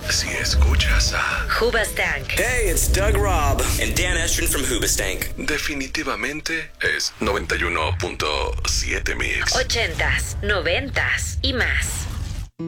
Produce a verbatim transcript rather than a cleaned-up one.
si escuchas a Hoobastank. Hey, it's Doug Robb and Dan Estrin from Hoobastank. definitivamente es noventa y uno punto siete Mix. Ochentas, noventas y más.